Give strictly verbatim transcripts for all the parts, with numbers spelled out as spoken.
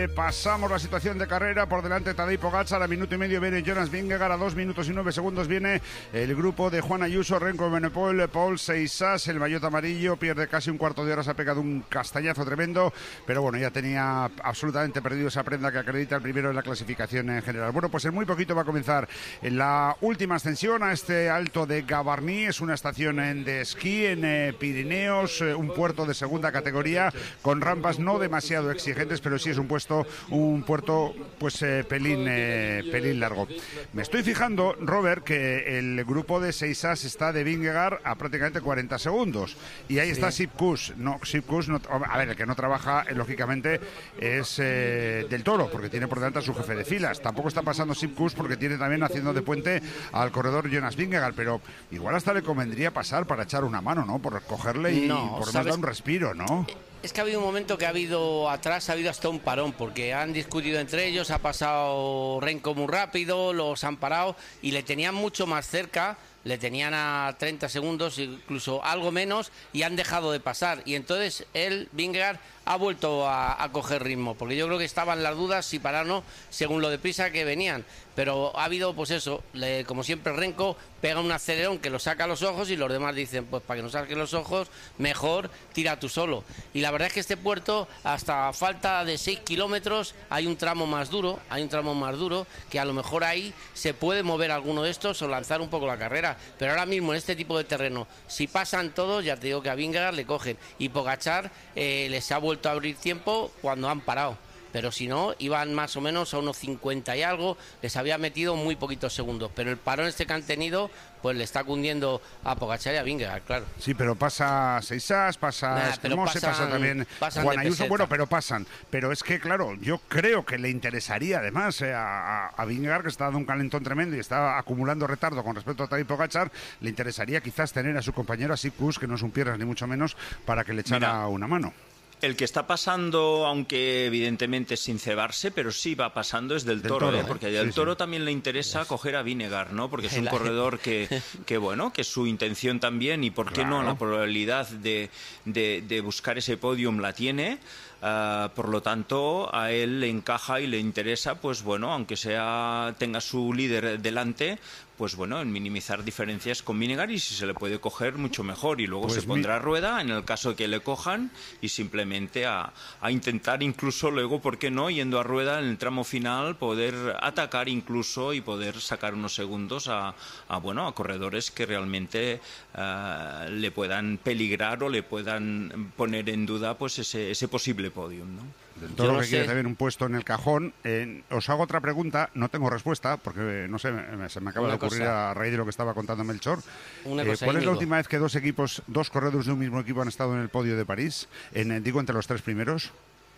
Pasamos la situación de carrera, por delante Tadej Pogačar, a minuto y medio viene Jonas Vingegaard, a dos minutos y nueve segundos viene el grupo de Juan Ayuso, Remco Evenepoel, Paul Seisaas, el maillot amarillo, pierde casi un cuarto de hora, se ha pegado un castañazo tremendo, pero bueno, ya tenía absolutamente perdido esa prenda que acredita el primero en la clasificación en general. Bueno, pues en muy poquito va a comenzar la última ascensión a este alto de Gavarnie, es una estación de esquí en eh, Pirineos, eh, un puerto de segunda categoría, con rampas no demasiado exigentes, pero sí es un puesto un puerto pues eh, pelín eh, pelín largo. Me estoy fijando, Robert, que el grupo de Seisaas está de Vingegaard a prácticamente cuarenta segundos y ahí sí está Sepp Kuss. No, Sepp Kuss no, a ver, el que no trabaja eh, lógicamente es eh, Del Toro, porque tiene por delante a su jefe de filas. Tampoco está pasando Sepp Kuss porque tiene también haciendo de puente al corredor Jonas Vingegaard, pero igual hasta le convendría pasar para echar una mano, ¿no? Por cogerle y no, por más dar un respiro, ¿no? Es que ha habido un momento que ha habido atrás, ha habido hasta un parón, porque han discutido entre ellos, ha pasado Remco muy rápido, los han parado y le tenían mucho más cerca, le tenían a treinta segundos, incluso algo menos, y han dejado de pasar. Y entonces él, Vingegaard, ha vuelto a, a coger ritmo, porque yo creo que estaban las dudas si parar o no, según lo deprisa que venían. Pero ha habido, pues eso, le, como siempre Remco pega un acelerón que lo saca a los ojos y los demás dicen, pues para que no saques los ojos, mejor tira tú solo. Y la verdad es que este puerto, hasta falta de seis kilómetros, hay un tramo más duro, hay un tramo más duro, que a lo mejor ahí se puede mover alguno de estos o lanzar un poco la carrera. Pero ahora mismo en este tipo de terreno, si pasan todos, ya te digo que a Vingegaard le cogen. Y Pogačar eh, les ha vuelto a abrir tiempo cuando han parado. Pero si no, iban más o menos a unos cincuenta y algo, les había metido muy poquitos segundos. Pero el parón este que han tenido, pues le está cundiendo a Pogačar y a Vingegaard, claro. Sí, pero pasa Seisaas, pasa Esquemose, pasa también Juan Ayuso, bueno, pero pasan. Pero es que, claro, yo creo que le interesaría además eh, a, a Vingegaard, que está dando un calentón tremendo y está acumulando retardo con respecto a Tadej Pogačar, le interesaría quizás tener a su compañero, a Sepp Kuss, que no es un piernas ni mucho menos, para que le echara Mira. una mano. El que está pasando, aunque evidentemente sin cebarse, pero sí va pasando, es Del Toro, del toro ¿eh? Porque a Del sí, Toro sí. también le interesa coger a Vingegaard, ¿no? Porque es un corredor que, que bueno, que su intención también, y por qué claro. no, la probabilidad de, de, de buscar ese podium la tiene. Uh, por lo tanto, a él le encaja y le interesa, pues bueno, aunque sea tenga su líder delante, pues bueno, en minimizar diferencias con Vingegaard, y si se le puede coger, mucho mejor. Y luego pues se pondrá a rueda en el caso de que le cojan, y simplemente a, a intentar incluso luego, ¿por qué no?, yendo a rueda en el tramo final, poder atacar incluso y poder sacar unos segundos a, a bueno, a corredores que realmente uh, le puedan peligrar o le puedan poner en duda pues ese, ese posible podium, ¿no? Del Toro, no que sé. quiere también un puesto en el cajón. Eh, os hago otra pregunta, no tengo respuesta, porque no sé, me, se me acaba Una de ocurrir cosa. a raíz de lo que estaba contando Melchor. Una eh, cosa, ¿Cuál Íñigo. es la última vez que dos equipos, dos corredores de un mismo equipo han estado en el podio de París? En, digo, entre los tres primeros.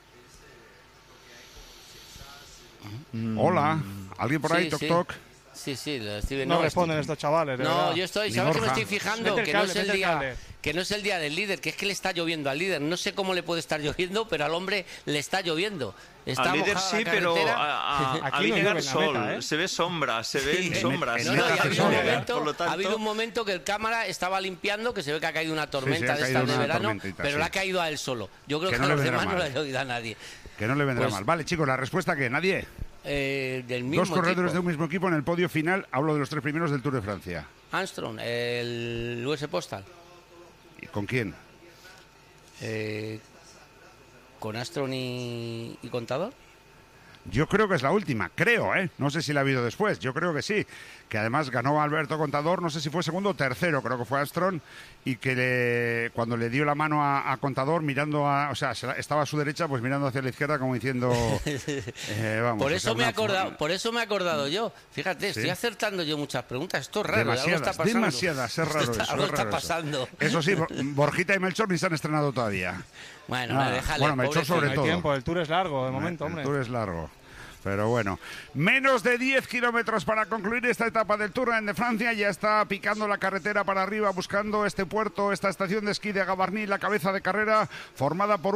Mm. Hola, ¿alguien por ahí? Sí, toc, sí. toc. Sí, sí, lo estoy viendo. No responden estos chavales. No, verdad. yo estoy, ¿sabes que me estoy fijando? Que no, es el día, que no es el día del líder, que es que le está lloviendo al líder. No sé cómo le puede estar lloviendo, pero al hombre le está lloviendo. Está al líder sí, pero a, a, a Vingegaard sol, meta, ¿eh? se ve sombra, se ven sí. sombras. No, no, ha, habido momento, tanto... ha habido un momento que el cámara estaba limpiando, que se ve que ha caído una tormenta sí, sí, de estas de verano, tormentita, pero sí. le ha caído a él solo. Yo creo que, que no a los demás mal. no le ha llovido a nadie. Que no le vendrá pues, mal. Vale, chicos, la respuesta que nadie... Eh, del mismo Dos corredores equipo. de un mismo equipo en el podio final. Hablo de los tres primeros del Tour de Francia. Armstrong, el U S Postal. ¿Y con quién? Eh, ¿Con Armstrong y, y Contador? Yo creo que es la última, creo, ¿eh? No sé si la ha habido después, yo creo que sí. Que además ganó Alberto Contador, no sé si fue segundo o tercero, creo que fue Armstrong, y que le, cuando le dio la mano a, a Contador, mirando a, o sea, estaba a su derecha, pues mirando hacia la izquierda como diciendo, eh, vamos. Por eso me he acordado, por eso me he acordado yo. Fíjate, ¿sí? estoy acertando yo muchas preguntas. Esto es raro, demasiadas, algo está pasando. Demasiadas, es raro eso. Algo es está raro pasando. Eso. eso sí, Borjita y Melchor ni se han estrenado todavía. Bueno, ah, déjale. Bueno, Melchor sobre no todo. Hay tiempo, el Tour es largo de momento, el, hombre. El Tour es largo. Pero bueno, menos de diez kilómetros para concluir esta etapa del Tour de Francia. Ya está picando la carretera para arriba, buscando este puerto, esta estación de esquí de Gavarnie, la cabeza de carrera, formada por un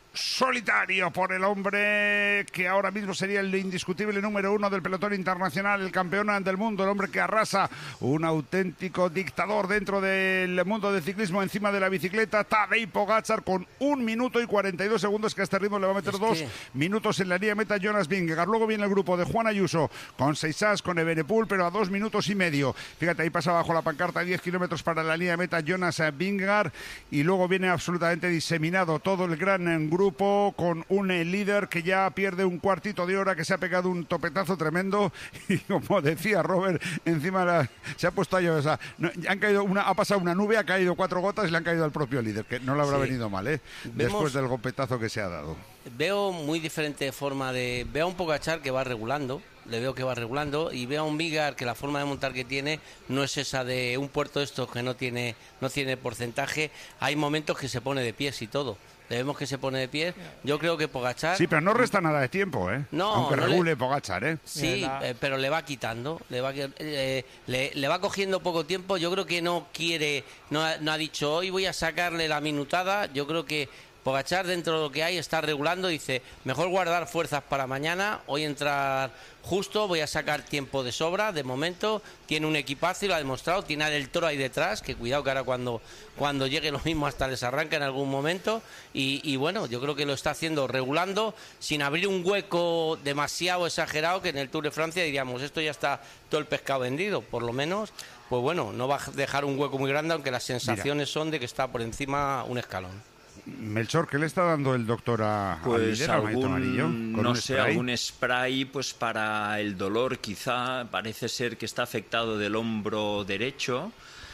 solitario por el hombre que ahora mismo sería el indiscutible número uno del pelotón internacional, el campeón del mundo, el hombre que arrasa, un auténtico dictador dentro del mundo del ciclismo encima de la bicicleta, Tadej Pogačar, con un minuto y cuarenta y dos segundos, que a este ritmo le va a meter es dos que... minutos en la línea meta Jonas Vingegaard. Luego viene el grupo de Juan Ayuso con Seixas, con Evenepoel, pero a dos minutos y medio. Fíjate, ahí pasa bajo la pancarta diez kilómetros para la línea meta Jonas Vingegaard, y luego viene absolutamente diseminado todo el gran grupo grupo con un líder que ya pierde un cuartito de hora, que se ha pegado un topetazo tremendo y, como decía Robert, encima la, se ha puesto a llover, o sea, no, han caído una, ha pasado una nube, ha caído cuatro gotas y le han caído al propio líder, que no le habrá sí. venido mal, ¿eh? Vemos, después del golpetazo que se ha dado. Veo muy diferente forma de... Veo a un Pogačar que va regulando, le veo que va regulando, y veo a un Vingegaard que la forma de montar que tiene no es esa de un puerto de estos que no tiene, no tiene porcentaje. Hay momentos que se pone de pies y todo. Le vemos que se pone de pie. Yo creo que Pogačar... Sí, pero no resta nada de tiempo, ¿eh? No, aunque no regule le... Pogačar, ¿eh? Sí, eh, pero le va quitando, le va, eh, le, le va cogiendo poco tiempo. Yo creo que no quiere, no ha, no ha dicho hoy voy a sacarle la minutada. Yo creo que Pogačar, dentro de lo que hay, está regulando, dice, mejor guardar fuerzas para mañana, hoy entrar justo, voy a sacar tiempo de sobra, de momento, tiene un equipazo y lo ha demostrado, tiene a Del Toro ahí detrás, que cuidado que ahora cuando, cuando llegue lo mismo hasta les arranca en algún momento, y, y bueno, yo creo que lo está haciendo regulando, sin abrir un hueco demasiado exagerado, que en el Tour de Francia diríamos, esto ya está todo el pescado vendido, por lo menos, pues bueno, no va a dejar un hueco muy grande, aunque las sensaciones Mira. son de que está por encima un escalón. Melchor, ¿qué le está dando el doctor a, pues al líder, algún, amarillo? ¿Con no un sé, spray? algún spray pues para el dolor, quizá. Parece ser que está afectado del hombro derecho.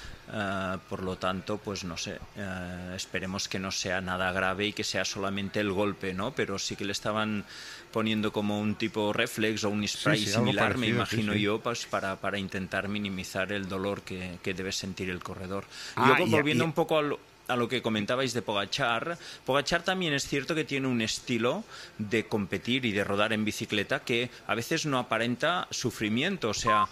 Uh, por lo tanto, pues no sé, uh, esperemos que no sea nada grave y que sea solamente el golpe, ¿no? Pero sí que le estaban poniendo como un tipo reflex o un spray sí, sí, similar, parecido, me imagino sí, sí. yo, pues para, para intentar minimizar el dolor que, que debe sentir el corredor. Ah, Luego, volviendo y, y... un poco al... a lo que comentabais de Pogačar, Pogačar también es cierto que tiene un estilo de competir y de rodar en bicicleta que a veces no aparenta sufrimiento, o sea,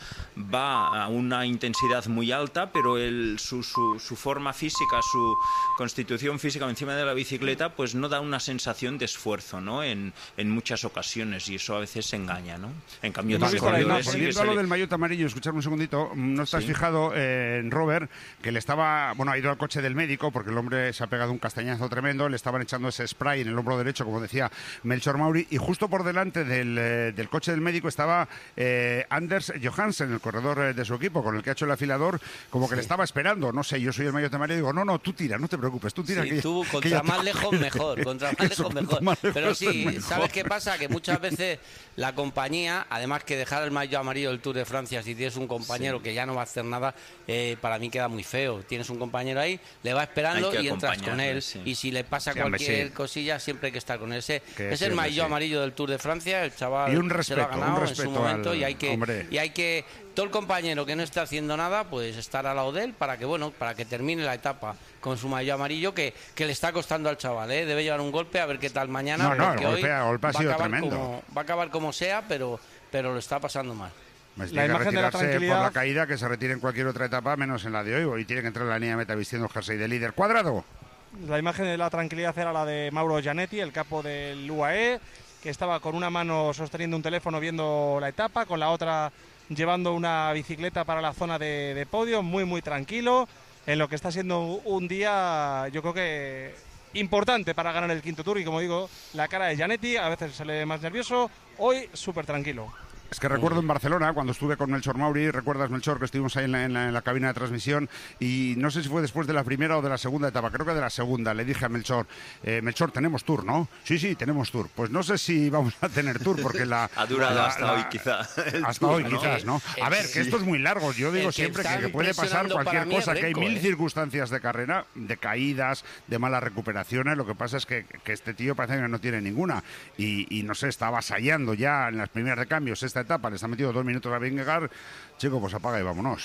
va a una intensidad muy alta, pero el, su, su, su forma física, su constitución física encima de la bicicleta, pues no da una sensación de esfuerzo, ¿no? En, en muchas ocasiones, y eso a veces engaña, ¿no? En cambio, vale, corredores... Volviendo a lo del maillot amarillo, escuchadme un segundito, ¿no estás sí. fijado eh, en Robert, que le estaba, bueno, ha ido al coche del médico, porque el hombre se ha pegado un castañazo tremendo, le estaban echando ese spray en el hombro derecho, como decía Melchor Mauri, y justo por delante del, eh, del coche del médico estaba eh, Anders Johansen, el corredor eh, de su equipo, con el que ha hecho el afilador, como que sí. le estaba esperando. No sé, yo soy el maillot amarillo y digo, no, no, tú tira, no te preocupes, tú tira. Sí, que, tú, que contra más lejos mejor, contra más lejos mejor. Más lejos Pero sí, mejor. ¿Sabes qué pasa? Que muchas veces la compañía, además que dejar el maillot amarillo del Tour de Francia, si tienes un compañero sí. que ya no va a hacer nada, eh, para mí queda muy feo. Tienes un compañero ahí, le va esperando y entras con él. Sí. Y si le pasa sí, cualquier sí. cosilla, siempre hay que estar con él. Ese, es el maillot sí. amarillo del Tour de Francia, el chaval y un respeto, se lo ha ganado un respeto en su momento al... y hay que Hombre. y hay que todo el compañero que no está haciendo nada, pues estar al lado de él para que bueno, para que termine la etapa con su maillot amarillo que, que le está costando al chaval, ¿eh? Debe llevar un golpe a ver qué tal mañana, no, no, porque el golpe, hoy el golpe ha va, sido a acabar tremendo. como, va a acabar como sea, pero pero lo está pasando mal. Pues la imagen que de la tranquilidad por la caída, que se retire en cualquier otra etapa, menos en la de hoy, y tiene que entrar en la línea de meta vistiendo el jersey de líder. Cuadrado. La imagen de la tranquilidad era la de Mauro Gianetti, el capo del U A E, que estaba con una mano sosteniendo un teléfono viendo la etapa, con la otra llevando una bicicleta para la zona de, de podio, muy muy tranquilo, en lo que está siendo un día, yo creo que importante para ganar el quinto Tour, y como digo, la cara de Gianetti a veces se le ve más nervioso, hoy súper tranquilo. Es que recuerdo en Barcelona, cuando estuve con Melchor Mauri, recuerdas, Melchor, que estuvimos ahí en la, en, la, en la cabina de transmisión, y no sé si fue después de la primera o de la segunda etapa, creo que de la segunda, le dije a Melchor, eh, Melchor, tenemos Tour, ¿no? Sí, sí, tenemos Tour. Pues no sé si vamos a tener Tour, porque la... ha durado la, hasta la, hoy, quizá. Hasta tour, hoy, ¿no? quizás, ¿no? A ver, que sí. esto es muy largo. Yo digo que siempre que, que puede pasar cualquier cosa, Renko, que hay mil eh. circunstancias de carrera, de caídas, de malas recuperaciones. Lo que pasa es que, que este tío parece que no tiene ninguna. Y, y no sé, está avasallando ya en las primeras de cambios esta etapa, le está metido dos minutos a Vingegaard, chico, pues apaga y vámonos.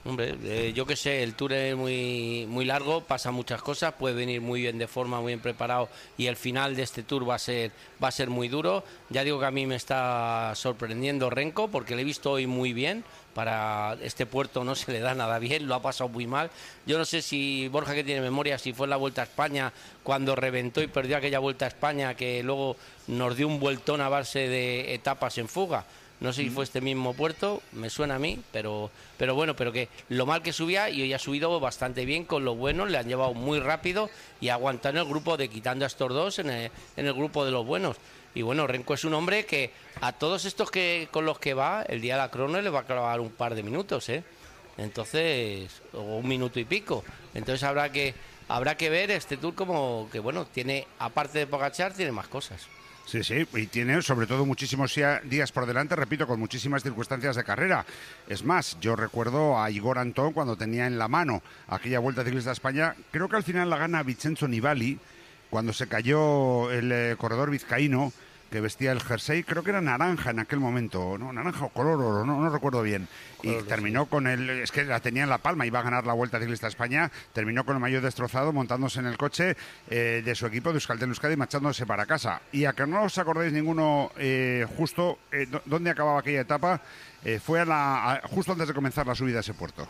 Hombre, eh, yo qué sé, el Tour es muy, muy largo, pasa muchas cosas, puede venir muy bien de forma, muy bien preparado y el final de este Tour va a ser va a ser muy duro. Ya digo que a mí me está sorprendiendo Renko porque le he visto hoy muy bien. Para este puerto no se le da nada bien, lo ha pasado muy mal. Yo no sé si Borja, que tiene memoria, si fue en la Vuelta a España cuando reventó y perdió aquella Vuelta a España que luego nos dio un vueltón a base de etapas en fuga. No sé si fue este mismo puerto, me suena a mí, pero pero bueno, pero que lo mal que subía y hoy ha subido bastante bien con lo bueno, le han llevado muy rápido y aguantando el grupo de quitando a estos dos en el, en el grupo de los buenos. Y bueno, Renko es un hombre que a todos estos que con los que va, el día de la crono le va a clavar un par de minutos, ¿eh? Entonces, o un minuto y pico. Entonces habrá que habrá que ver este Tour como que, bueno, tiene, aparte de Pogačar, tiene más cosas. Sí, sí, y tiene sobre todo muchísimos días por delante, repito, con muchísimas circunstancias de carrera. Es más, yo recuerdo a Igor Antón cuando tenía en la mano aquella Vuelta Ciclista a España, creo que al final la gana Vincenzo Nibali, cuando se cayó el eh, corredor vizcaíno, que vestía el jersey, creo que era naranja en aquel momento, ¿no? Naranja o color oro, no, no recuerdo bien. Y color, terminó sí. con el, es que la tenía en la palma, iba a ganar la Vuelta Ciclista a España, terminó con el maillot destrozado, montándose en el coche eh, de su equipo de Euskaltel Euskadi, marchándose para casa. Y a que no os acordáis ninguno eh, justo eh, dónde acababa aquella etapa, eh, fue a la, a, justo antes de comenzar la subida a ese puerto.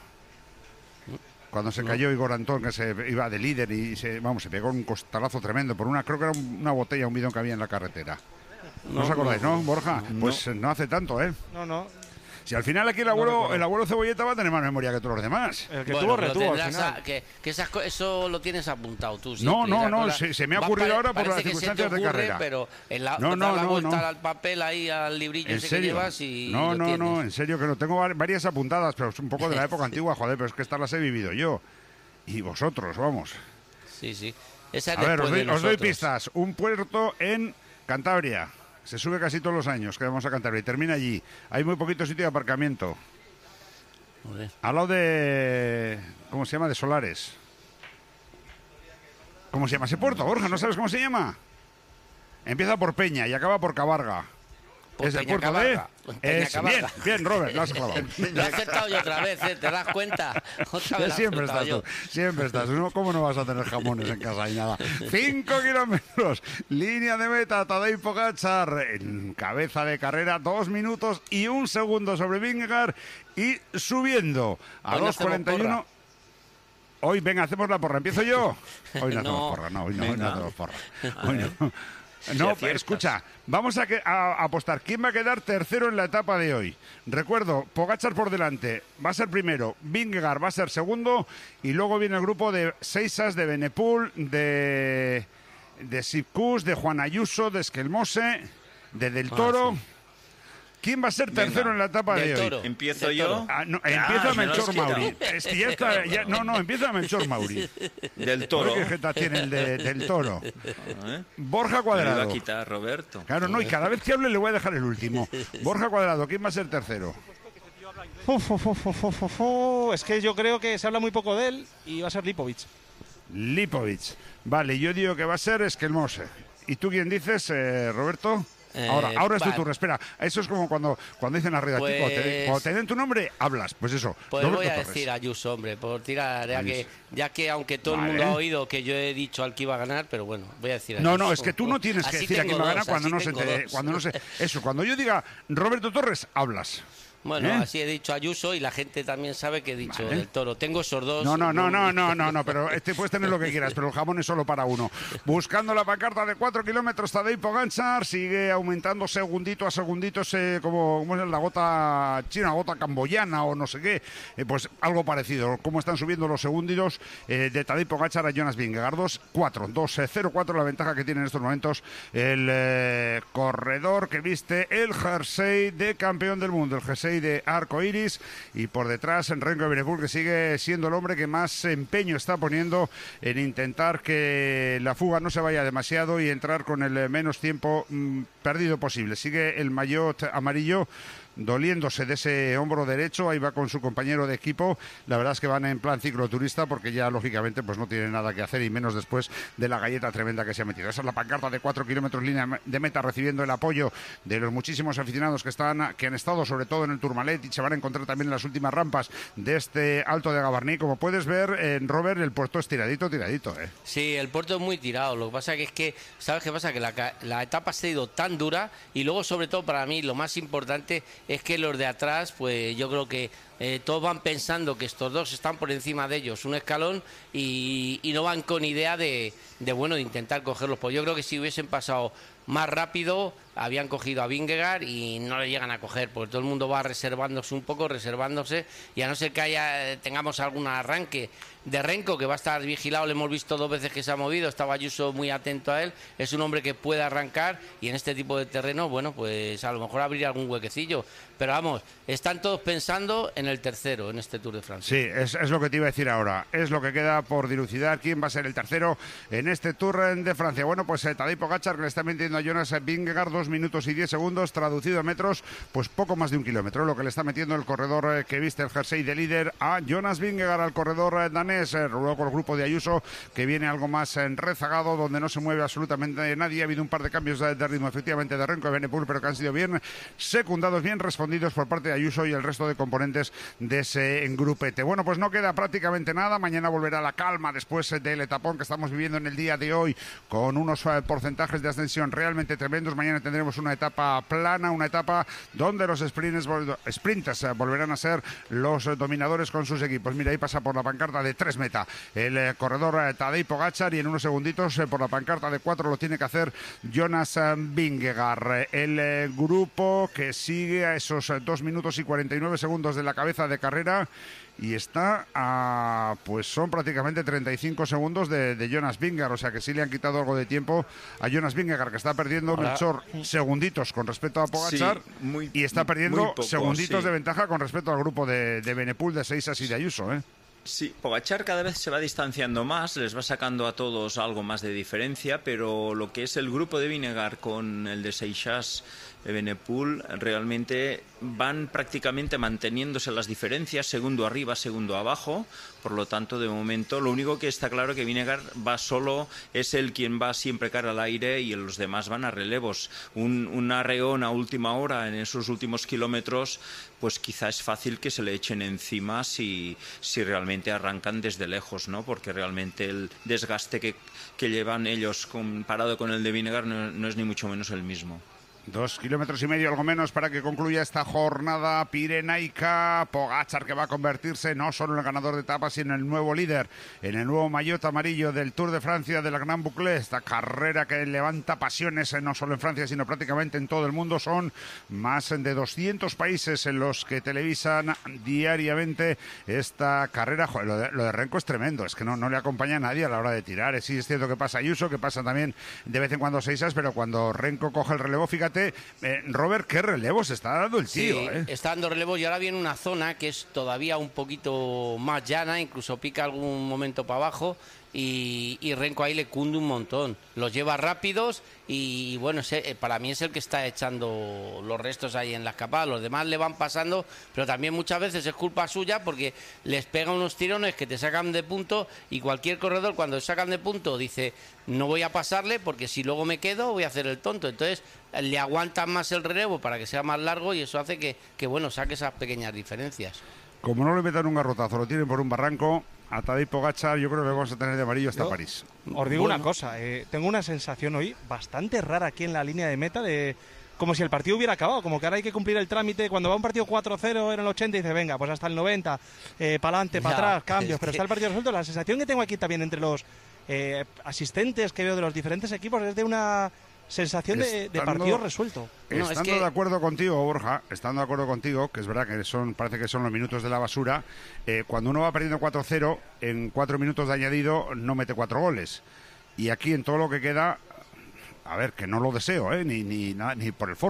Cuando se cayó Igor Antón, que se iba de líder y se, vamos, se pegó un costalazo tremendo por una, creo que era una botella, un bidón que había en la carretera. ¿No, no os acordáis, no, no Borja? No. Pues no hace tanto, ¿eh? No, no. Si al final aquí el abuelo, no el abuelo Cebolleta va a tener más memoria que todos los demás. El que bueno, tuvo, retuvo al final. A, que, que esas, eso lo tienes apuntado tú. No, no, no, cosa, se, se me ha ocurrido ahora por las circunstancias ocurre, de carrera. Pero en la, no, no, la no, vuelta no. al papel ahí, al librillo ese que llevas y No, lo no, tienes. no, en serio que no. Tengo varias apuntadas, pero es un poco de la época antigua, joder, pero es que estas las he vivido yo. Y vosotros, vamos. Sí, sí. Esa es a ver, os doy, de os doy pistas. Un puerto en Cantabria. Se sube casi todos los años que vamos a Cantabria y termina allí. Hay muy poquito sitio de aparcamiento. Joder. Al lado de... ¿Cómo se llama? De Solares. ¿Cómo se llama ese puerto, Borja? ¿No sabes cómo se llama? Empieza por Peña y acaba por Cabarga. Por es el Peña puerto Cabarga. de... Es, bien, bien, Robert, lo has clavado. Lo he acertado yo otra vez, ¿eh? ¿Te das cuenta? Otra vez siempre estás yo. tú, siempre estás. ¿No? ¿Cómo no vas a tener jamones en casa y nada? Cinco kilómetros, línea de meta, Tadej Pogačar en cabeza de carrera, dos minutos y un segundo sobre Vingegaard y subiendo a dos cuarenta y uno. Hoy, venga, hacemos la porra. ¿Empiezo yo? Hoy no, no hacemos porra, no, hoy no, hoy no hacemos porra. Hoy no. No, si escucha, vamos a, que, a, a apostar. ¿Quién va a quedar tercero en la etapa de hoy? Recuerdo, Pogačar por delante, va a ser primero, Vingegaard va a ser segundo y luego viene el grupo de Seisas, de Benepul, de, de Sipkus, de Juan Ayuso, de Esquelmose, de Del Toro. Ah, sí. ¿Quién va a ser tercero Venga, en la etapa de hoy? ¿Empiezo del yo? Ah, no, empieza ah, Melchor Mauri. Es que ya está, ya, no, no, empieza Melchor Mauri. Del Toro. ¿Qué jeta tiene el de, del Toro? ¿Eh? Borja Cuadrado. Me lo va a quitar, Roberto. Claro, no, y cada vez que hable le voy a dejar el último. Borja Cuadrado, ¿quién va a ser tercero? Uf, uf, uf, uf, uf, uf. Es que yo creo que se habla muy poco de él y va a ser Lipovic. Lipovic. Vale, yo digo que va a ser Esquelmose. ¿Y tú quién dices, eh, Roberto? Ahora, ahora es tu turno, espera. Eso es como cuando, cuando dicen arriba, pues, cuando, te, cuando te den tu nombre, hablas. Pues eso. Pues Roberto voy a Torres. decir a Ayuso, hombre, por tirar, ya que, ya que aunque todo vale. el mundo ha oído que yo he dicho al que iba a ganar, pero bueno, voy a decir a No, Ayuso. no, es que tú no tienes que así decir a quién va a ganar cuando no, se te, dos. cuando no se. Eso, cuando yo diga Roberto Torres, hablas. Bueno, ¿Eh? así he dicho Ayuso y la gente también sabe que he dicho vale. Del Toro. Tengo esos dos. No, no, no, no, no, no, no, pero este puedes tener lo que quieras, pero el jamón es solo para uno. Buscando la pancarta de cuatro kilómetros, Tadej Pogačar sigue aumentando segundito a segundito, eh, como, como es la gota china, gota camboyana o no sé qué, eh, pues algo parecido. Cómo están subiendo los segundos eh, de Tadej Pogačar a Jonas Vingegaard. dos cuatro, dos cero cuatro la ventaja que tiene en estos momentos el eh, corredor que viste el jersey de campeón del mundo, el jersey de arco iris, y por detrás en Renko Evenepoel, que sigue siendo el hombre que más empeño está poniendo en intentar que la fuga no se vaya demasiado y entrar con el menos tiempo mmm, perdido posible. Sigue el maillot amarillo doliéndose de ese hombro derecho. Ahí va con su compañero de equipo. La verdad es que van en plan cicloturista porque ya lógicamente pues no tienen nada que hacer, y menos después de la galleta tremenda que se ha metido. Esa es la pancarta de cuatro kilómetros línea de meta, recibiendo el apoyo de los muchísimos aficionados que están, que han estado sobre todo en el Tourmalet, y se van a encontrar también en las últimas rampas de este Alto de Gavarní. Como puedes ver, en Robert, el puerto es tiradito, tiradito, ¿eh? Sí, el puerto es muy tirado. Lo que pasa que es que, ¿sabes qué pasa? Que la, la etapa se ha ido tan dura, y luego, sobre todo para mí, lo más importante es que los de atrás, pues yo creo que eh, todos van pensando que estos dos están por encima de ellos un escalón, y, y no van con idea de, de, bueno, de intentar cogerlos. Pues yo creo que si hubiesen pasado más rápido, habían cogido a Vingegaard y no le llegan a coger, porque todo el mundo va reservándose un poco, reservándose, y a no ser que haya tengamos algún arranque de Renko, que va a estar vigilado, le hemos visto dos veces que se ha movido, estaba Ayuso muy atento a él, es un hombre que puede arrancar, y en este tipo de terreno, bueno, pues a lo mejor abrir algún huequecillo, pero vamos, están todos pensando en el tercero, en este Tour de Francia. Sí, es, es lo que te iba a decir ahora, es lo que queda por dilucidar, quién va a ser el tercero en este Tour de Francia. Bueno, pues eh, Tadej Pogačar, que le está metiendo a Jonas Vingegaard dos minutos y diez segundos, traducido a metros, pues poco más de un kilómetro, lo que le está metiendo el corredor eh, que viste el jersey de líder a Jonas Vingegaard, al corredor eh, danés. Luego el grupo de Ayuso, que viene algo más eh, rezagado, donde no se mueve absolutamente nadie. Ha habido un par de cambios de, de ritmo, efectivamente, de Renko y Evenepoel, pero que han sido bien secundados, bien respondidos por parte de Ayuso y el resto de componentes de ese grupete. Bueno, pues no queda prácticamente nada. Mañana volverá la calma después del etapón que estamos viviendo en el día de hoy, con unos eh, porcentajes de ascensión realmente tremendos. Mañana tendremos una etapa plana, una etapa donde los sprinters, sprinters eh, volverán a ser los eh, dominadores con sus equipos. Mira, ahí pasa por la pancarta de tres meta el eh, corredor eh, Tadej Pogačar, y en unos segunditos eh, por la pancarta de cuatro lo tiene que hacer Jonas eh, Vingegaard. El eh, grupo que sigue a esos eh, dos minutos y cuarenta y nueve segundos de la cabeza de carrera, y está a, pues son prácticamente treinta y cinco segundos de, de Jonas Vingegaard, o sea que sí le han quitado algo de tiempo a Jonas Vingegaard, que está perdiendo Melchor segunditos con respecto a Pogačar, sí, muy, y está perdiendo poco, segunditos sí. de ventaja con respecto al grupo de, de Evenepoel, de Seixas y de Ayuso, ¿eh? Sí, Pogačar cada vez se va distanciando más, les va sacando a todos algo más de diferencia, pero lo que es el grupo de Vingegaard con el de Seixas, Evenepoel, realmente van prácticamente manteniéndose las diferencias, segundo arriba, segundo abajo. Por lo tanto, de momento, lo único que está claro que Vingegaard va solo, es él quien va siempre cara al aire, y los demás van a relevos. Un, un arreón a última hora en esos últimos kilómetros, pues quizá es fácil que se le echen encima si, si realmente arrancan desde lejos, ¿no? Porque realmente el desgaste que, que llevan ellos comparado con el de Vingegaard no, no es ni mucho menos el mismo. Dos kilómetros y medio, algo menos, para que concluya esta jornada pirenaica. Pogačar, que va a convertirse no solo en el ganador de etapas, sino en el nuevo líder, en el nuevo maillot amarillo del Tour de Francia, de la Grand Boucle. Esta carrera que levanta pasiones no solo en Francia, sino prácticamente en todo el mundo. Son más de doscientos países en los que televisan diariamente esta carrera. Joder, lo de, lo de Renko es tremendo, es que no, no le acompaña a nadie a la hora de tirar. Sí, es cierto que pasa Ayuso, que pasa también de vez en cuando Seixas, pero cuando Renko coge el relevo, fíjate, Eh, Robert, qué relevo se está dando el tío. Sí, ¿eh? está dando relevo, y ahora viene una zona que es todavía un poquito más llana, incluso pica algún momento para abajo, y, y Renko ahí le cunde un montón. Los lleva rápidos y, bueno, se, para mí es el que está echando los restos ahí en la escapada. Los demás le van pasando, pero también muchas veces es culpa suya, porque les pega unos tirones que te sacan de punto, y cualquier corredor cuando sacan de punto dice: no voy a pasarle, porque si luego me quedo voy a hacer el tonto. Entonces le aguantan más el relevo para que sea más largo, y eso hace que, que bueno, saque esas pequeñas diferencias. Como no le metan un garrotazo, lo tienen por un barranco, a Tadej Pogačar yo creo que vamos a tener de amarillo hasta yo, París. Os digo bueno. una cosa, eh, tengo una sensación hoy bastante rara aquí en la línea de meta, de como si el partido hubiera acabado, como que ahora hay que cumplir el trámite. Cuando va un partido cuatro cero en el ochenta, y dice, venga, pues hasta el noventa, eh, para adelante, para atrás, cambios, pero que... está el partido resuelto. La sensación que tengo aquí también entre los eh, asistentes que veo de los diferentes equipos es de una sensación de, de partido resuelto. Estando no, es que... de acuerdo contigo, Borja, estando de acuerdo contigo, que es verdad que son, parece que son los minutos de la basura, eh, cuando uno va perdiendo cuatro cero, en cuatro minutos de añadido no mete cuatro goles. Y aquí en todo lo que queda, a ver, que no lo deseo, ¿eh? ni, ni, nada, ni por el forro,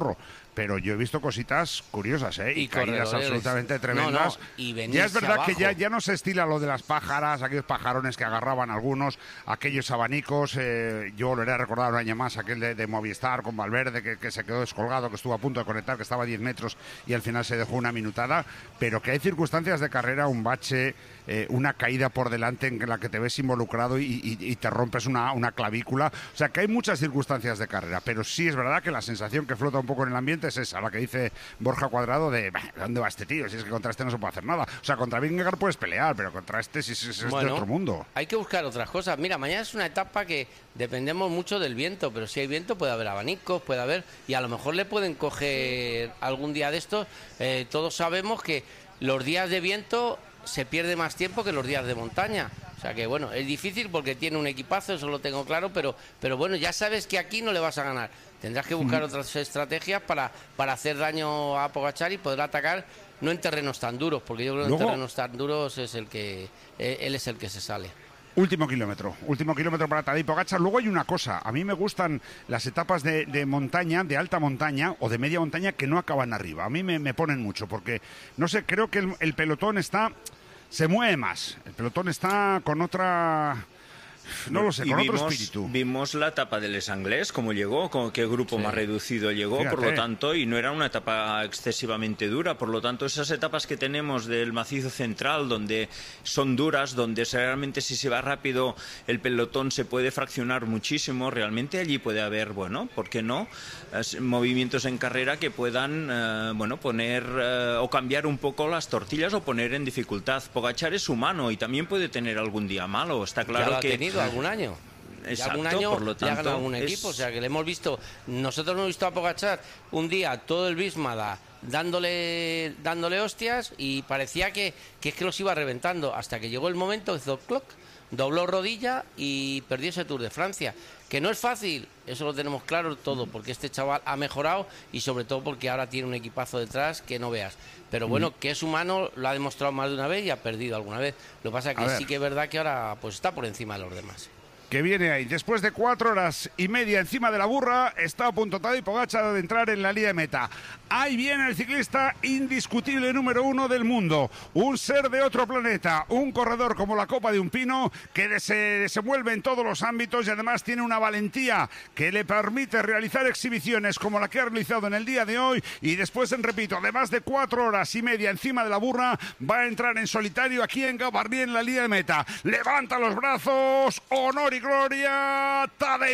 pero yo he visto cositas curiosas, ¿eh? Y, y caídas absolutamente tremendas. No, no, y ya es verdad abajo. que ya, ya no se estila lo de las pájaras, aquellos pajarones que agarraban algunos, aquellos abanicos. Eh, yo volveré a recordar un año más aquel de, de Movistar con Valverde, que, que se quedó descolgado, que estuvo a punto de conectar, que estaba a diez metros y al final se dejó una minutada. Pero que hay circunstancias de carrera, un bache, eh, una caída por delante en la que te ves involucrado y, y, y te rompes una, una clavícula. O sea, que hay muchas circunstancias de carrera, pero sí es verdad que la sensación que flota un poco en el ambiente es esa, la que dice Borja Cuadrado de ¿dónde va este tío? Si es que contra este no se puede hacer nada. O sea, contra Vingegaard puedes pelear, pero contra este sí, sí, sí, es bueno, de otro mundo. Hay que buscar otras cosas. Mira, mañana es una etapa que dependemos mucho del viento, pero si hay viento puede haber abanicos, puede haber, y a lo mejor le pueden coger algún día de estos. Eh, todos sabemos que los días de viento se pierde más tiempo que los días de montaña. O sea que, bueno, es difícil porque tiene un equipazo, eso lo tengo claro, pero, pero bueno, ya sabes que aquí no le vas a ganar. Tendrás que buscar mm. otras estrategias para, para hacer daño a Pogačar y poder atacar, no en terrenos tan duros, porque yo creo que Luego... en terrenos tan duros es el que eh, él es el que se sale. Último kilómetro, último kilómetro para Tadej Pogačar. Luego hay una cosa, a mí me gustan las etapas de, de montaña, de alta montaña o de media montaña que no acaban arriba. A mí me, me ponen mucho porque, no sé, creo que el, el pelotón está, se mueve más. El pelotón está con otra... No lo sé, con vimos, otro espíritu. Vimos la etapa del Les Anglés, cómo llegó, con qué grupo sí. más reducido llegó, Fíjate. por lo tanto, y no era una etapa excesivamente dura, por lo tanto, esas etapas que tenemos del macizo central, donde son duras, donde realmente si se va rápido el pelotón se puede fraccionar muchísimo, realmente allí puede haber, bueno, ¿por qué no?, movimientos en carrera que puedan, eh, bueno, poner eh, o cambiar un poco las tortillas o poner en dificultad. Pogačar es humano y también puede tener algún día malo, está claro que... Tenido algún año. Exacto, algún año por lo tanto, le ha ganado algún es... equipo, o sea que le hemos visto, nosotros hemos visto a Pogačar un día todo el Bismada dándole dándole hostias y parecía que, que es que los iba reventando, hasta que llegó el momento, hizo cloc, dobló rodilla y perdió ese Tour de Francia, que no es fácil, eso lo tenemos claro todo, porque este chaval ha mejorado y sobre todo porque ahora tiene un equipazo detrás que no veas. Pero bueno, que es humano, lo ha demostrado más de una vez y ha perdido alguna vez. Lo que pasa es que sí que es verdad que ahora pues está por encima de los demás. Que viene ahí. Después de cuatro horas y media encima de la burra, está a punto Tadej Pogačar de entrar en la línea de meta. Ahí viene el ciclista indiscutible número uno del mundo. Un ser de otro planeta. Un corredor como la copa de un pino que se desenvuelve en todos los ámbitos y además tiene una valentía que le permite realizar exhibiciones como la que ha realizado en el día de hoy. Y después, en repito, de más de cuatro horas y media encima de la burra, va a entrar en solitario aquí en Gavarnie en la línea de meta. Levanta los brazos. Honor y gloria, Tadej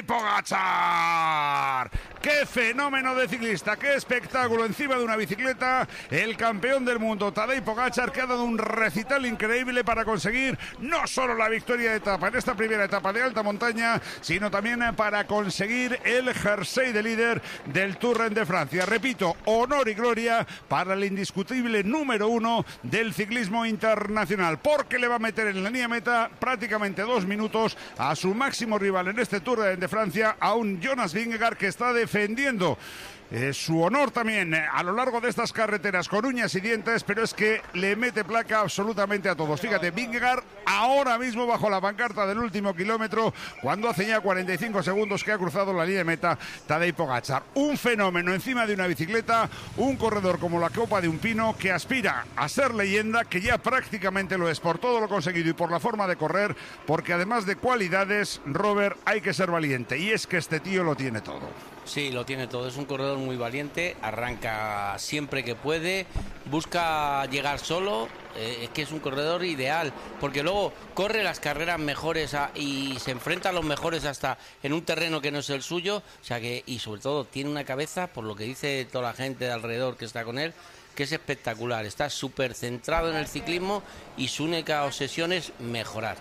Pogačar. ¡Qué fenómeno de ciclista! ¡Qué espectáculo encima de una bicicleta! El campeón del mundo, Tadej Pogačar, que ha dado un recital increíble para conseguir no solo la victoria de etapa en esta primera etapa de alta montaña, sino también para conseguir el jersey de líder del Tour de Francia. Repito, honor y gloria para el indiscutible número uno del ciclismo internacional, porque le va a meter en la línea meta prácticamente dos minutos a su máximo rival en este Tour de Francia, a un Jonas Vingegaard que está defendiendo Eh, su honor también eh, a lo largo de estas carreteras con uñas y dientes, pero es que le mete placa absolutamente a todos. Fíjate, Vingegaard ahora mismo bajo la pancarta del último kilómetro, cuando hace ya cuarenta y cinco segundos que ha cruzado la línea de meta Tadej Pogačar. Un fenómeno encima de una bicicleta, un corredor como la copa de un pino que aspira a ser leyenda, que ya prácticamente lo es por todo lo conseguido y por la forma de correr, porque además de cualidades, Robert, hay que ser valiente, y es que este tío lo tiene todo. Sí, lo tiene todo, es un corredor muy valiente, arranca siempre que puede, busca llegar solo, eh, es que es un corredor ideal, porque luego corre las carreras mejores a, y se enfrenta a los mejores hasta en un terreno que no es el suyo, o sea que, y sobre todo tiene una cabeza, por lo que dice toda la gente de alrededor que está con él, que es espectacular, está súper centrado en el ciclismo y su única obsesión es mejorar.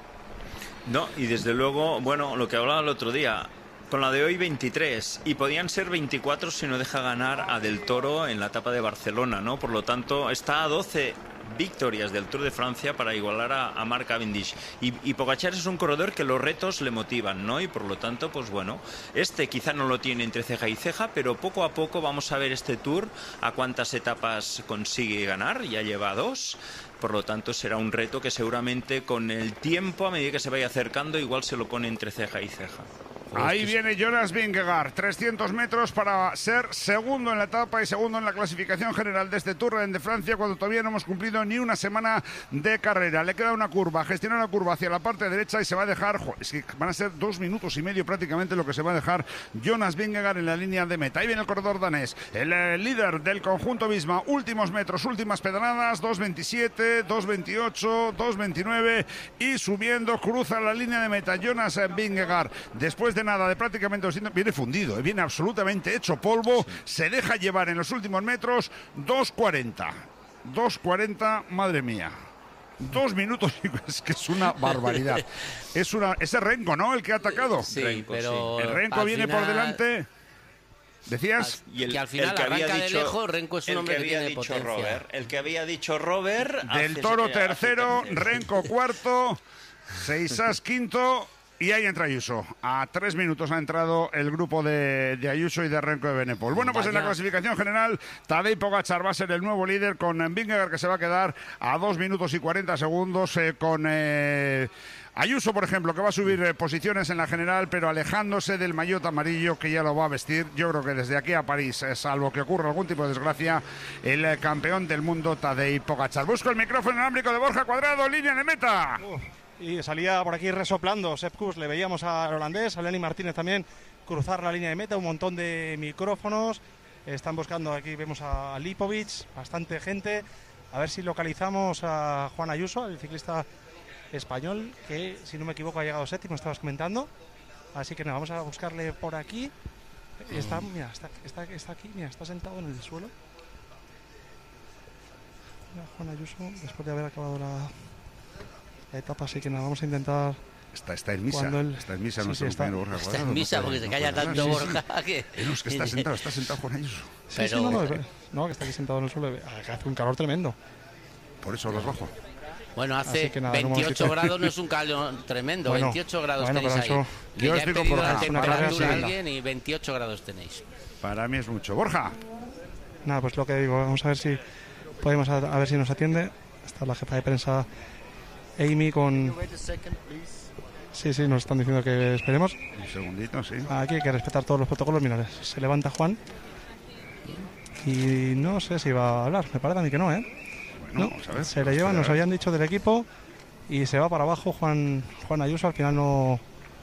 No, y desde luego, bueno, lo que hablaba el otro día, con la de hoy veintitrés, y podían ser veinticuatro si no deja ganar a Del Toro en la etapa de Barcelona, ¿no? Por lo tanto, está a doce victorias del Tour de Francia para igualar a, a Mark Cavendish. Y, y Pogačar es un corredor que los retos le motivan, ¿no? Y por lo tanto, pues bueno, este quizá no lo tiene entre ceja y ceja, pero poco a poco vamos a ver este Tour a cuántas etapas consigue ganar. Ya lleva dos. Por lo tanto, será un reto que seguramente con el tiempo, a medida que se vaya acercando, igual se lo pone entre ceja y ceja. Ahí es que viene Jonas Vingegaard, trescientos metros para ser segundo en la etapa y segundo en la clasificación general de este Tour de Francia, cuando todavía no hemos cumplido ni una semana de carrera. Le queda una curva, gestiona una curva hacia la parte derecha y se va a dejar, es que van a ser dos minutos y medio prácticamente lo que se va a dejar Jonas Vingegaard en la línea de meta. Ahí viene el corredor danés, el eh, líder del conjunto Visma, últimos metros, últimas pedaladas, dos veintisiete, dos veintiocho, dos veintinueve y subiendo, cruza la línea de meta Jonas Vingegaard. Después de nada, de prácticamente doscientos, viene fundido, viene absolutamente hecho polvo, sí. Se deja llevar en los últimos metros, dos cuarenta, dos cuarenta, madre mía. Dos minutos, es que es una barbaridad. Es una, ese Renko, ¿no? El que ha atacado. Sí, Renko, pero sí. El Renko viene final... por delante. ¿Decías? Y el, que al final el que arranca había dicho, de lejos, Renko es un hombre que, que tiene potencia. Robert, el que había dicho Robert... Del Toro tercero, Renko cuarto, Seisas quinto... Y ahí entra Ayuso. A tres minutos ha entrado el grupo de, de Ayuso y de Renko de Benepol. Bueno, pues en la clasificación general, Tadej Pogačar va a ser el nuevo líder, con Vingegaard, que se va a quedar a dos minutos y cuarenta segundos, eh, con... Eh, Ayuso, por ejemplo, que va a subir eh, posiciones en la general, pero alejándose del maillot amarillo, que ya lo va a vestir. Yo creo que desde aquí a París, eh, salvo que ocurra algún tipo de desgracia, el eh, campeón del mundo, Tadej Pogačar. Busco el micrófono inalámbrico de Borja Cuadrado, línea de meta. Uh. Y salía por aquí resoplando Sepp Kuss, le veíamos al holandés, a Lenny Martínez también cruzar la línea de meta, un montón de micrófonos, están buscando aquí, vemos a Lipovic, bastante gente, a ver si localizamos a Juan Ayuso, el ciclista español, que si no me equivoco ha llegado séptimo, estabas comentando, así que nada, vamos a buscarle por aquí, está, mira, está, está, está aquí, mira, está sentado en el suelo, mira, Juan Ayuso, después de haber acabado la... la etapa, así que nada, vamos a intentar. Está, está en misa, él... está en misa sí, nuestro sí, está, Borja está en misa porque no se calla tanto sí, Borja. Sí. Que... No, es que está sentado, está sentado Juan Ayuso. Sí, Pero... sí, no, no, no, que está aquí sentado en el suelo, que hace un calor tremendo. Por eso los bajo. Bueno, hace nada, veintiocho grados, no es un calor tremendo, bueno, veintiocho grados bueno, tenéis ahí. Eso... Que Yo ya estoy he pedido con la temperatura a sí. alguien y veintiocho grados tenéis. Para mí es mucho. Borja. Nada, pues lo que digo, vamos a ver si podemos, a, a ver si nos atiende. Está la jefa de prensa Amy con... Sí, sí, nos están diciendo que esperemos. Un segundito, sí. Aquí hay que respetar todos los protocolos. Mira, se levanta Juan. Y no sé si va a hablar. Me parece a mí que no, ¿eh? Bueno, no, vamos a ver, se le llevan, nos habían dicho del equipo. Y se va para abajo Juan Juan Ayuso. Al final no...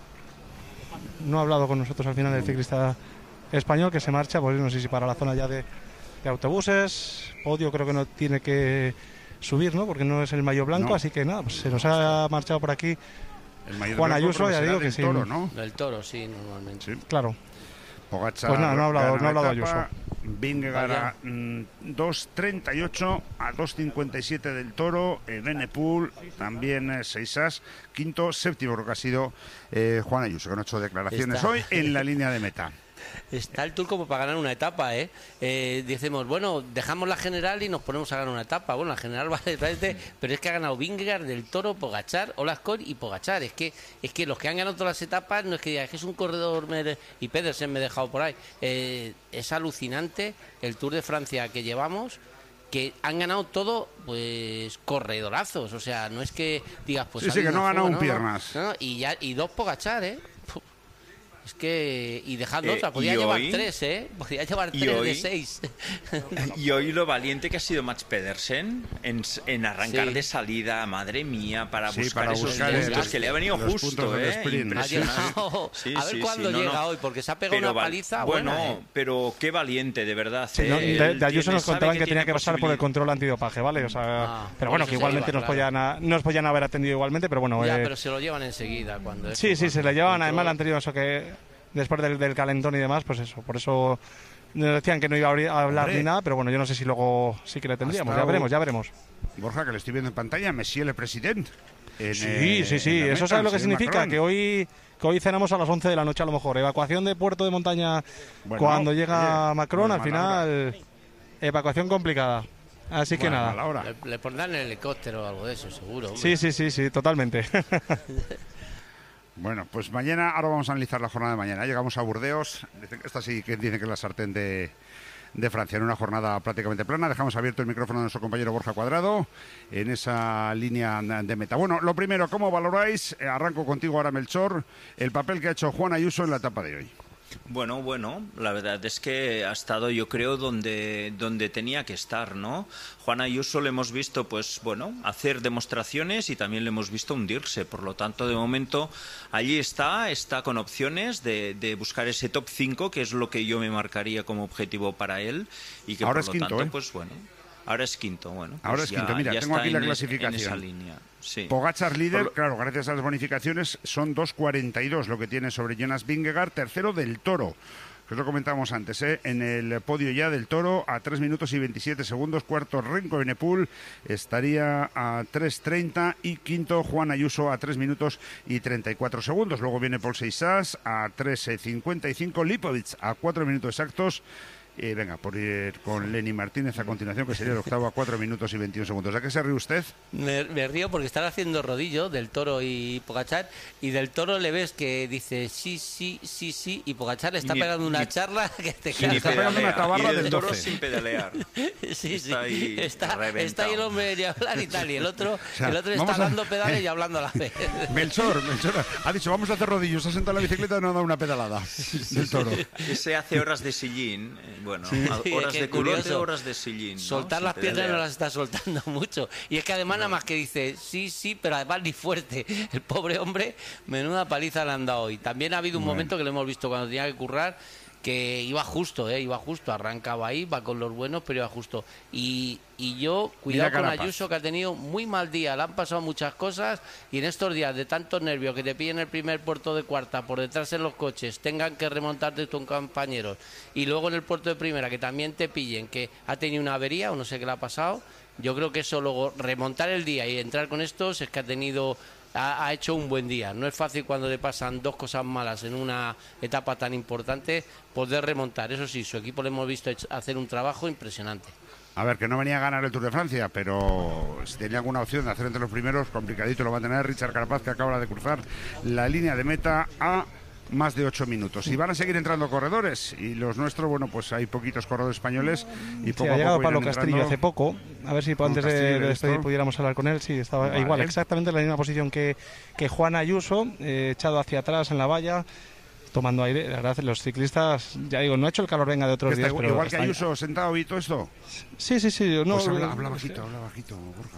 No ha hablado con nosotros al final el ciclista español, que se marcha. Pues no sé si para la zona ya de, de autobuses. Podio creo que no tiene que... subir, ¿no? Porque no es el maillot blanco, no. Así que nada, pues se nos ha marchado por aquí el Juan Ayuso, ya digo que sí. Toro, ¿no? Del Toro, sí, normalmente. Sí. Claro. Pogačar, pues nada, no ha hablado, no ha hablado Ayuso. Vingegaard a mm, dos treinta y ocho a dos cincuenta y siete del Toro, eh, Benepul, también eh, Seisas, quinto, séptimo, creo que ha sido eh, Juan Ayuso, que no ha hecho declaraciones Está. hoy en la línea de meta. Está el Tour como para ganar una etapa, ¿eh? ¿eh? Decimos, bueno, dejamos la general y nos ponemos a ganar una etapa. Bueno, la general vale, vale, pero es que ha ganado Vingegaard, del Toro, Pogačar, Olascoy y Pogačar. Es que es que los que han ganado todas las etapas, no es que diga, es que es un corredor, me, y Pedersen me he dejado por ahí. Eh, es alucinante el Tour de Francia que llevamos, que han ganado todo, pues, corredorazos. O sea, no es que digas, pues... Sí, sí, que no han ganado un no, piernas. No, no, y, ya, y dos Pogačar, ¿eh? Es que... Y dejando eh, otra, podía llevar hoy, tres, ¿eh? Podía llevar tres hoy, de seis. Y hoy lo valiente que ha sido Mats Pedersen en, en arrancar sí. de salida, madre mía, para sí, buscar para esos buscar puntos, el, que le ha venido justo, ¿eh? Impresionante. Sí, a ver sí, cuándo sí, llega no, no. hoy, porque se ha pegado pero, una paliza bueno, buena, ¿eh? Pero qué valiente, de verdad. Sí, ¿eh? no, de, de Ayuso nos contaban que, que tenía que pasar por el posibilidad. control antidopaje, ¿vale? O sea, ah, pero bueno, que igualmente lleva, nos, claro. podían, nos podían haber atendido igualmente, pero bueno... Ya, eh, pero se lo llevan enseguida. Cuando sí, sí, se le llevan, control. además le han tenido eso que... Después del, del calentón y demás, pues eso, por eso nos decían que no iba a hablar Hombre. ni nada, pero bueno, yo no sé si luego sí que le tendríamos, ya veremos, ya veremos. Borja, que le estoy viendo en pantalla, Monsieur le President. En, sí, eh, sí, sí, eso sabe lo que significa, Macron. que hoy que hoy cenamos a las once de la noche a lo mejor, evacuación de puerto de montaña bueno, cuando llega oye, Macron, al final, evacuación complicada. Así bueno, que nada. Le, le pondrán el helicóptero o algo de eso, seguro. Hombre. Sí, sí, sí, sí, totalmente. Bueno, pues mañana, ahora vamos a analizar la jornada de mañana. Llegamos a Burdeos, esta sí que dicen que es la sartén de, de Francia. En una jornada prácticamente plana, dejamos abierto el micrófono de nuestro compañero Borja Cuadrado en esa línea de meta. Bueno, lo primero, ¿cómo valoráis? Arranco contigo ahora, Melchor, el papel que ha hecho Juan Ayuso en la etapa de hoy. Bueno, bueno, la verdad es que ha estado, yo creo, donde, donde tenía que estar, ¿no? Juan Ayuso le hemos visto, pues, bueno, hacer demostraciones y también le hemos visto hundirse. Por lo tanto, de momento, allí está, está con opciones de, de buscar ese top cinco, que es lo que yo me marcaría como objetivo para él. Y que, ahora por es lo quinto, tanto, ¿eh? pues, bueno... Ahora es quinto, bueno. Pues ahora es ya, quinto, mira, tengo aquí la en clasificación. Es, en esa línea, sí. Pogačar líder, Por... claro, gracias a las bonificaciones son dos cuarenta y dos lo que tiene sobre Jonas Vingegaard, tercero del Toro. Que os lo comentamos antes, ¿eh? En el podio ya del Toro a tres minutos y veintisiete segundos, cuarto Remco Evenepoel estaría a tres treinta y quinto Juan Ayuso a tres minutos y treinta y cuatro segundos. Luego viene Paul Seixas a tres cincuenta y cinco, Lipovic a cuatro minutos exactos. Eh, venga, por ir con Lenny Martínez a continuación, que sería el octavo a cuatro minutos y veintiún segundos. ¿A qué se ríe usted? Me, me río porque están haciendo rodillo del Toro y Pogačar, y del Toro le ves que dice sí, sí, sí, sí, y Pogačar le está ni, pegando una ni, charla que te quedas. Está pegando una tabarra del Toro sin pedalear. Sí, sí, está ahí, está, está ahí el hombre de hablar y tal, y el otro, o sea, el otro está a... dando pedales eh, y hablando a la vez. Melchor, Melchor, ha dicho, vamos a hacer rodillos, ha sentado en la bicicleta y no ha dado una pedalada del Toro. Ese hace horas de sillín, eh, bueno, sí. horas es de culote, horas de sillín, ¿no? Soltar las piernas no las está soltando mucho. Y es que además no. nada más que dice sí, sí, pero además ni fuerte. El pobre hombre, menuda paliza le han dado hoy. También ha habido un bueno. momento que lo hemos visto cuando tenía que currar, que iba justo, ¿eh? Iba justo, arrancaba ahí, va con los buenos, pero iba justo. Y, y yo, cuidado con Ayuso, que ha tenido muy mal día, le han pasado muchas cosas, y en estos días de tantos nervios, que te pillen el primer puerto de cuarta, por detrás en los coches, tengan que remontarte tus compañeros, y luego en el puerto de primera, que también te pillen, que ha tenido una avería, o no sé qué le ha pasado, yo creo que eso luego, remontar el día y entrar con estos, es que ha tenido... Ha, ha hecho un buen día. No es fácil cuando le pasan dos cosas malas en una etapa tan importante poder remontar. Eso sí, su equipo le hemos visto hacer un trabajo impresionante. A ver, que no venía a ganar el Tour de Francia, pero si tenía alguna opción de hacer entre los primeros, complicadito lo va a tener Richard Carapaz, que acaba de cruzar la línea de meta a más de ocho minutos. Y van a seguir entrando corredores, y los nuestros, bueno, pues hay poquitos corredores españoles y poco sí, ha a llegado poco Pablo Castillo entrando... hace poco, a ver si antes de despedir pudiéramos hablar con él. Sí, estaba vale. igual, exactamente en la misma posición que, que Juan Ayuso, eh, echado hacia atrás en la valla, tomando aire. La verdad, los ciclistas, ya digo, no ha hecho el calor venga de otros días, igual, pero igual que Ayuso sentado y todo esto. Sí, sí, sí. No, pues habla, habla bajito, habla bajito, Borja.